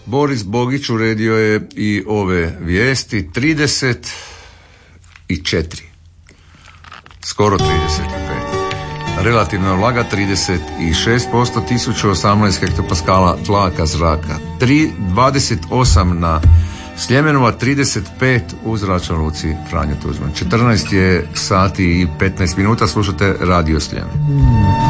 Boris Bogić uredio je i ove vijesti. 34. Skoro 35. Relativna vlaga 36%, 1018 hektopaskala tlaka zraka. 28 na Sljemenova, 35 u zračnoj luci Franjo Tuđman. 14 je sati i 15 minuta, slušate Radio Sljemen.